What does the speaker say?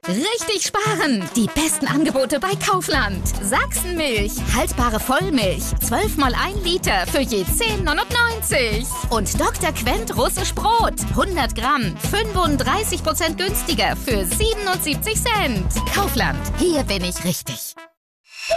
Richtig sparen! Die besten Angebote bei Kaufland. Sachsenmilch, haltbare Vollmilch, 12 mal 1 Liter für je 10,99. Und Dr. Quent russisch Brot, 100 Gramm, 35% günstiger für 77 Cent. Kaufland, hier bin ich richtig.